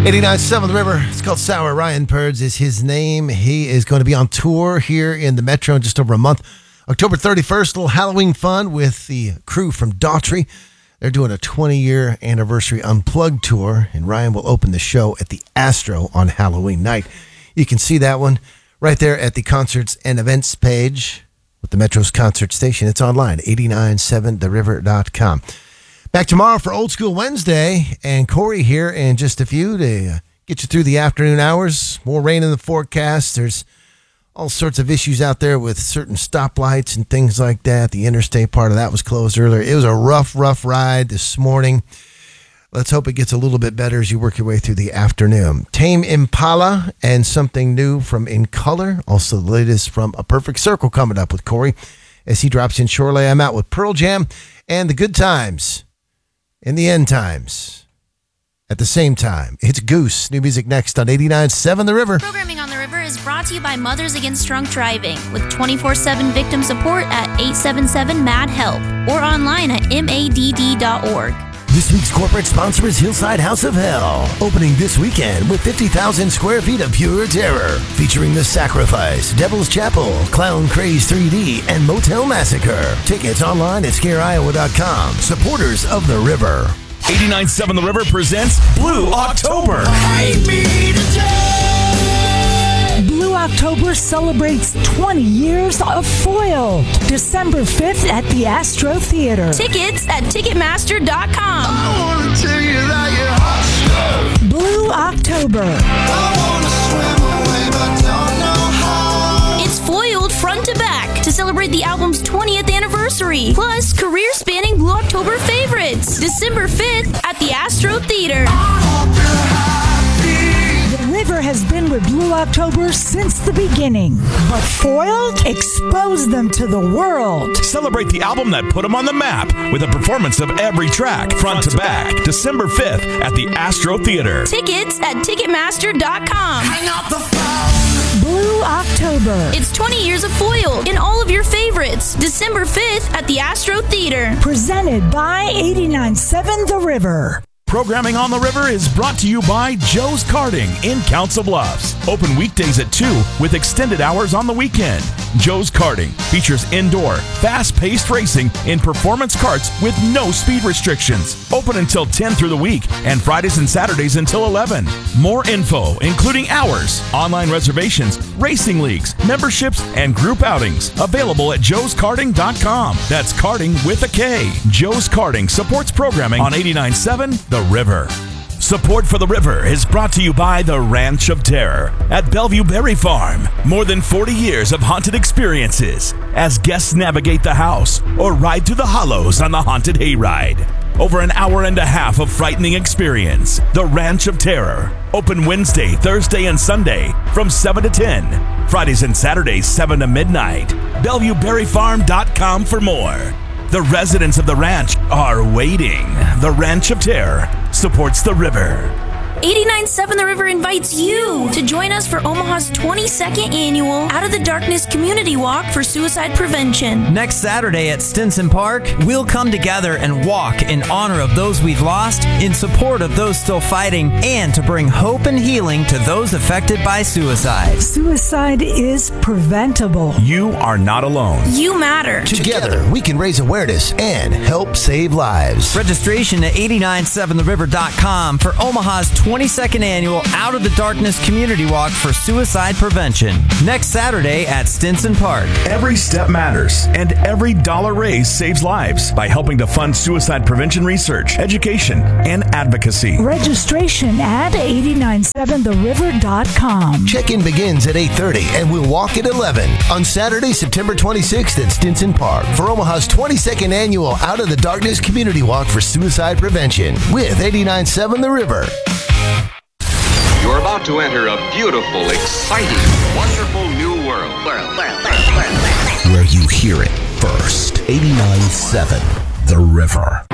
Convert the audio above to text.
89.7 The River. It's called Sour. Ryan Purds is his name. He is going to be on tour here in the Metro in just over a month. October 31st, a little Halloween fun with the crew from Daughtry. They're doing a 20-year anniversary unplugged tour, and Ryan will open the show at the Astro on Halloween night. You can see that one right there at the concerts and events page with the Metro's concert station. It's online, 897theriver.com. Back tomorrow for Old School Wednesday, and Corey here in just a few to get you through the afternoon hours. More rain in the forecast. There's all sorts of issues out there with certain stoplights and things like that. The interstate part of that was closed earlier. It was a rough ride this morning. Let's hope it gets a little bit better as you work your way through the afternoon. Tame Impala and something new from In Color. Also the latest from A Perfect Circle coming up with Corey as he drops in shortly. I'm out with Pearl Jam and The Good Times. In the end times, at the same time, it's Goose. New music next on 89.7 The River. Programming on The River is brought to you by Mothers Against Drunk Driving with 24/7 victim support at 877-MAD-HELP or online at madd.org. This week's corporate sponsor is Hillside House of Hell, opening this weekend with 50,000 square feet of pure terror, featuring The Sacrifice, Devil's Chapel, Clown Craze 3D, and Motel Massacre. Tickets online at scareiowa.com. Supporters of The River. 89.7 The River presents Blue October. Blue October celebrates 20 years of Foiled. December 5th at the Astro Theater. Tickets at Ticketmaster.com. I wanna tell you that you're hot. Blue October. I wanna swim away, but don't know how. It's Foiled front to back to celebrate the album's 20th anniversary. Plus, career-spanning Blue October favorites. December 5th at the Astro Theater. I hope you're happy. The River has been with Blue October since the beginning, but Foiled exposed them to the world. Celebrate the album that put them on the map with a performance of every track, front to back, December 5th at the Astro Theater. Tickets at Ticketmaster.com. Hang up the phone. Blue October. It's 20 years of Foiled in all of your favorites. December 5th at the Astro Theater. Presented by 89.7 The River. Programming on The River is brought to you by Joe's Karting in Council Bluffs. Open weekdays at 2 with extended hours on the weekend. Joe's Karting features indoor, fast-paced racing in performance karts with no speed restrictions. Open until 10 through the week and Fridays and Saturdays until 11. More info, including hours, online reservations, racing leagues, memberships, and group outings. Available at joeskarting.com. That's karting with a K. Joe's Karting supports programming on 89.7 The River. Support for The River is brought to you by the Ranch of Terror at Bellevue Berry Farm. More than 40 years of haunted experiences as guests navigate the house or ride through the hollows on the haunted hayride. Over an hour and a half of frightening experience. The Ranch of Terror. Open Wednesday, Thursday, and Sunday from 7 to 10. Fridays and Saturdays, 7 to midnight. BellevueBerryFarm.com for more. The residents of the ranch are waiting. The Ranch of Terror supports The River. 89.7 The River invites you to join us for Omaha's 22nd annual Out of the Darkness Community Walk for Suicide Prevention. Next Saturday at Stinson Park, we'll come together and walk in honor of those we've lost, in support of those still fighting, and to bring hope and healing to those affected by suicide. Suicide is preventable. You are not alone. You matter. Together, we can raise awareness and help save lives. Registration at 897theriver.com for Omaha's 22nd annual Out of the Darkness Community Walk for Suicide Prevention. Next Saturday at Stinson Park. Every step matters, and every dollar raised saves lives by helping to fund suicide prevention research, education, and advocacy. Registration at 897theriver.com. Check-in begins at 8:30 and we'll walk at 11 on Saturday, September 26th at Stinson Park for Omaha's 22nd annual Out of the Darkness Community Walk for Suicide Prevention with 89.7 The River. You're about to enter a beautiful, exciting, wonderful new world. Where you hear it first. 89.7 The River.